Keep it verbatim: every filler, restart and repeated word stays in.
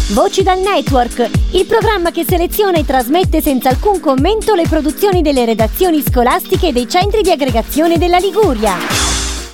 Voci dal Network, il programma che seleziona e trasmette senza alcun commento le produzioni delle redazioni scolastiche dei centri di aggregazione della Liguria.